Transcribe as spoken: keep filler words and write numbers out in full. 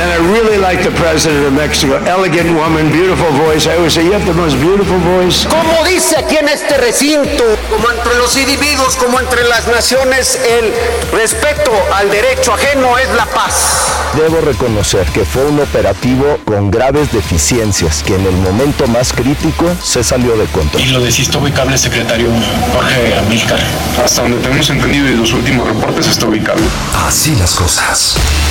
And I really like the president of Mexico. Elegant woman, beautiful voice. I always say, you have the most beautiful voice. Como dice aquí en este recinto, como entre los individuos, como entre las naciones, el respeto al derecho ajeno es la paz. Debo reconocer que fue un operativo con graves deficiencias, que en el momento más crítico se salió de control. Y lo deshizo ubicable, secretario Jorge Amílcar. Hasta donde tenemos entendido y los últimos reportes está ubicable. Así las cosas.